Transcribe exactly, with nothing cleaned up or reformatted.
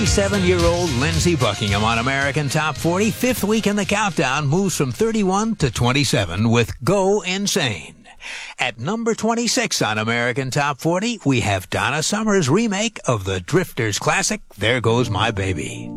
thirty-seven-year-old Lindsey Buckingham on American Top forty. Fifth week in the countdown, moves from thirty-one to twenty-seven with Go Insane. At number twenty-six on American Top forty, we have Donna Summer's remake of the Drifters classic, There Goes My Baby.